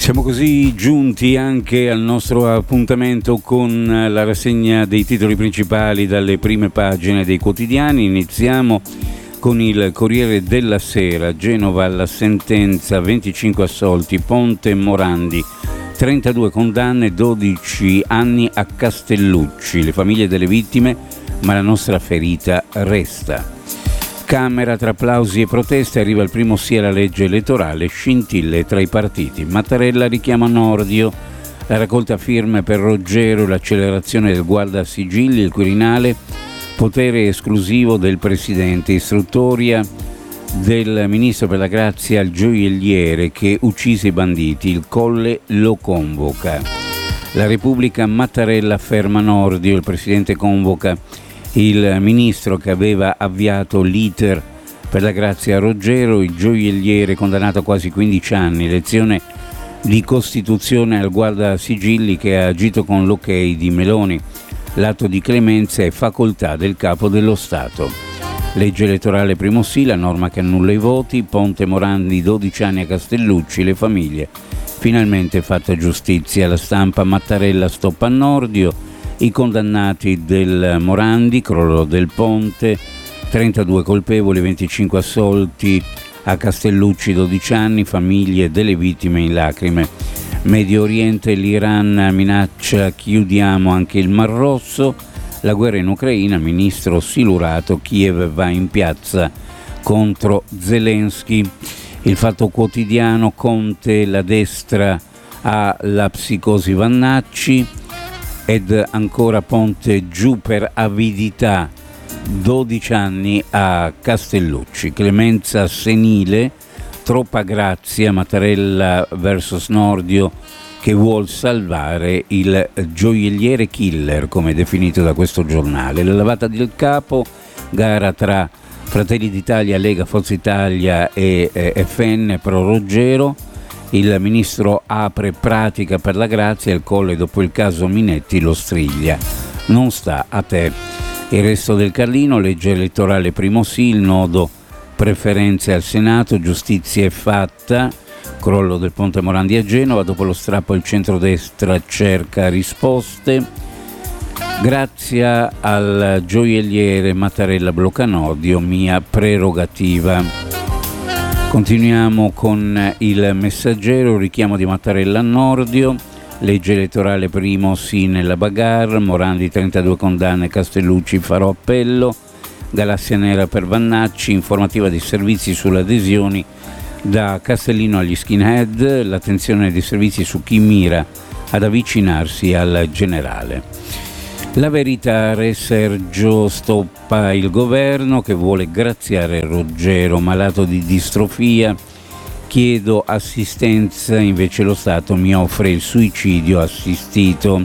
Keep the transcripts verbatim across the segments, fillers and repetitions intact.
Siamo così giunti anche al nostro appuntamento con la rassegna dei titoli principali dalle prime pagine dei quotidiani. Iniziamo con il Corriere della Sera. Genova alla sentenza, venticinque assolti, Ponte Morandi, trentadue condanne, dodici anni a Castellucci, le famiglie delle vittime, ma la nostra ferita resta. Camera, tra applausi e proteste, arriva il primo sì alla legge elettorale, scintille tra i partiti. Mattarella richiama Nordio, la raccolta firme per Roggero, l'accelerazione del guardasigilli, il Quirinale, potere esclusivo del Presidente, istruttoria del Ministro per la Grazia al gioielliere che uccise i banditi, il Colle lo convoca. La Repubblica, Mattarella ferma Nordio, il Presidente convoca il ministro che aveva avviato l'iter per la grazia a Roggero, il gioielliere condannato a quasi quindici anni, lezione di Costituzione al guardasigilli che ha agito con l'ok di Meloni, l'atto di clemenza è facoltà del Capo dello Stato. Legge elettorale primo sì, la norma che annulla i voti, Ponte Morandi, dodici anni a Castellucci, le famiglie, finalmente fatta giustizia. La Stampa, Mattarella stop a Nordio, i condannati del Morandi, crollo del ponte, trentadue colpevoli, venticinque assolti, a Castellucci dodici anni, famiglie delle vittime in lacrime. Medio Oriente, l'Iran minaccia chiudiamo anche il Mar Rosso, la guerra in Ucraina, ministro silurato, Kiev va in piazza contro Zelensky. Il Fatto Quotidiano, Conte, la destra ha la psicosi Vannacci, ed ancora Ponte giù per avidità, dodici anni a Castellucci. Clemenza senile, troppa grazia, Mattarella versus Nordio che vuol salvare il gioielliere killer, come definito da questo giornale. La lavata del capo, gara tra Fratelli d'Italia, Lega, Forza Italia e eh, F N pro Roggero. Il ministro apre pratica per la grazia, il Colle dopo il caso Minetti lo striglia. Non sta a te. Il Resto del Carlino, legge elettorale primo sì, il nodo preferenze al Senato, giustizia è fatta, crollo del Ponte Morandi a Genova, dopo lo strappo il centrodestra cerca risposte. Grazie al gioielliere, Mattarella blocca Nordio, mia prerogativa. Continuiamo con il Messaggero, richiamo di Mattarella a Nordio, legge elettorale primo sì nella bagarre, Morandi trentadue condanne, Castellucci farò appello, galassia nera per Vannacci, informativa dei servizi sulle adesioni da Castellino agli skinhead, l'attenzione dei servizi su chi mira ad avvicinarsi al generale. La Verità, Re Sergio stoppa il governo che vuole graziare Roggero, malato di distrofia, chiedo assistenza, invece lo Stato mi offre il suicidio assistito.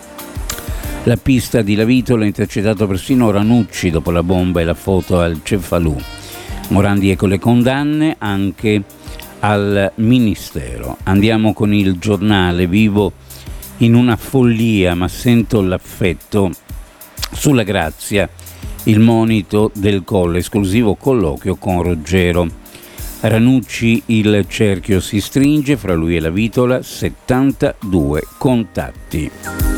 La pista di Lavitola ha intercettato persino Ranucci dopo la bomba e la foto al Cefalù. Morandi ecco le condanne anche al Ministero. Andiamo con il Giornale, vivo in una follia ma sento l'affetto, sulla grazia, il monito del Colle, esclusivo colloquio con Roggero. Ranucci, il cerchio si stringe, fra lui e la Vitola, settantadue contatti.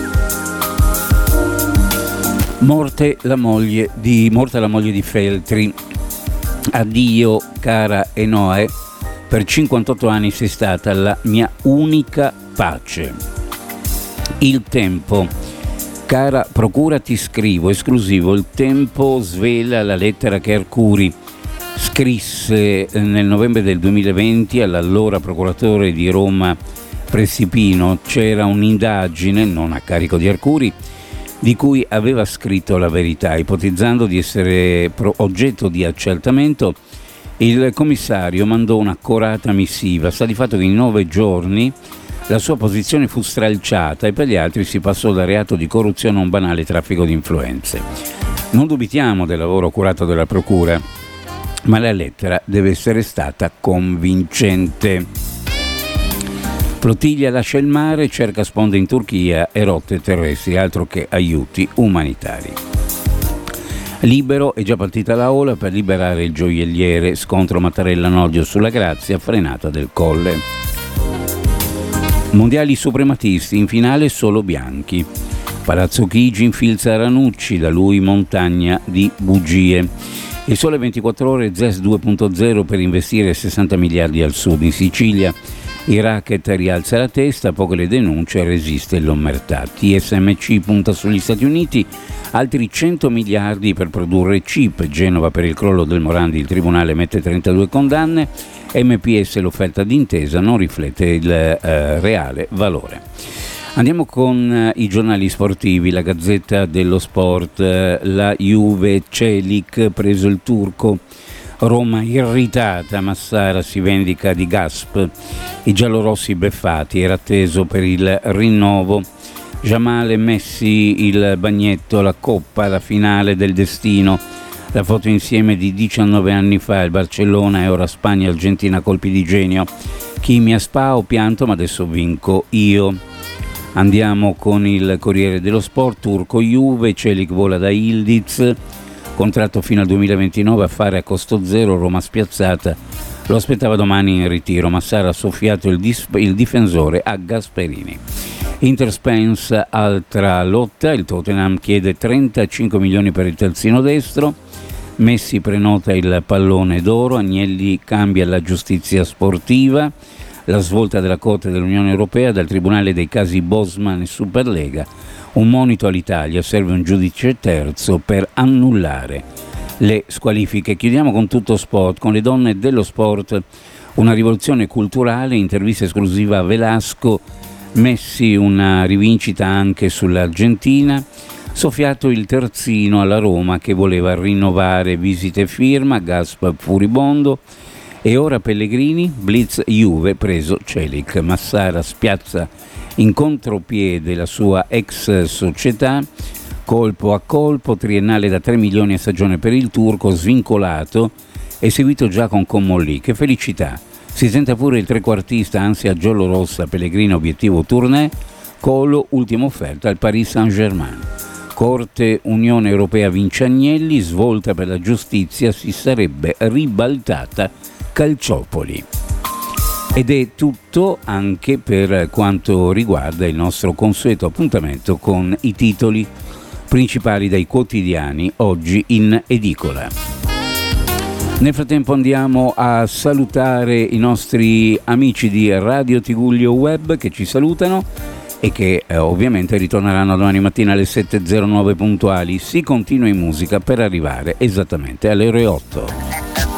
Morte la moglie di, morta la moglie di Feltri, addio cara Enoe, per cinquantotto anni sei stata la mia unica pace. Il Tempo, cara procura ti scrivo, esclusivo, il Tempo svela la lettera che Arcuri scrisse nel novembre del duemilaventi all'allora procuratore di Roma Pressipino. C'era un'indagine, non a carico di Arcuri, di cui aveva scritto la verità, ipotizzando di essere oggetto di accertamento. Il commissario mandò un'accorata missiva, sta di fatto che in nove giorni la sua posizione fu stralciata e per gli altri si passò da reato di corruzione a un banale traffico di influenze. Non dubitiamo del lavoro curato dalla procura, ma la lettera deve essere stata convincente. Flottiglia lascia il mare, cerca sponde in Turchia e rotte terrestri, altro che aiuti umanitari. Libero, è già partita la ola per liberare il gioielliere, scontro Mattarella Nordio sulla grazia, frenata del Colle. Mondiali suprematisti, in finale solo bianchi. Palazzo Chigi infilza Ranucci, da lui montagna di bugie. Il Sole ventiquattro Ore, Z E S due punto zero per investire sessanta miliardi al sud. In Sicilia il racket rialza la testa, poche le denunce, resiste l'omertà. T S M C punta sugli Stati Uniti, altri cento miliardi per produrre chip. Genova per il crollo del Morandi, il tribunale mette trentadue condanne. M P S l'offerta d'intesa non riflette il eh, reale valore. Andiamo con eh, i giornali sportivi. La Gazzetta dello Sport, eh, la Juve, Celik, preso il turco, Roma irritata, Massara si vendica di Gasp, i giallorossi beffati, era atteso per il rinnovo. Jamal e Messi, il bagnetto, la coppa, la finale del destino. La foto insieme di diciannove anni fa, il Barcellona e ora Spagna, Argentina, colpi di genio. Chi mi ha spa ho pianto ma adesso vinco io. Andiamo con il Corriere dello Sport, turco Juve, Celik vola da Ildiz, contratto fino al duemilaventinove, affare a costo zero, Roma spiazzata, lo aspettava domani in ritiro, ma sarà soffiato il, dis- il difensore a Gasperini. Inter Spence, altra lotta, il Tottenham chiede trentacinque milioni per il terzino destro, Messi prenota il pallone d'oro, Agnelli cambia la giustizia sportiva, la svolta della Corte dell'Unione Europea dal Tribunale dei casi Bosman e Superlega, un monito all'Italia, serve un giudice terzo per annullare le squalifiche. Chiudiamo con Tutto Sport, con le donne dello sport, una rivoluzione culturale, intervista esclusiva a Velasco, Messi una rivincita anche sull'Argentina, soffiato il terzino alla Roma che voleva rinnovare visite e firma, Gasp furibondo. E ora Pellegrini, blitz Juve, preso Celik. Massara spiazza in contropiede la sua ex società, colpo a colpo, triennale da tre milioni a stagione per il turco, svincolato, eseguito già con Commolli. Che felicità! Si sente pure il trequartista, ansia giallorossa, Pellegrini obiettivo tournée, Colo ultima offerta al Paris Saint-Germain. Corte Unione Europea vince Agnelli, svolta per la giustizia, si sarebbe ribaltata Calciopoli. Ed è tutto anche per quanto riguarda il nostro consueto appuntamento con i titoli principali dei quotidiani oggi in edicola. Nel frattempo andiamo a salutare i nostri amici di Radio Tigullio Web che ci salutano e che eh, ovviamente ritorneranno domani mattina alle sette e zero nove puntuali. Si continua in musica per arrivare esattamente alle ore otto.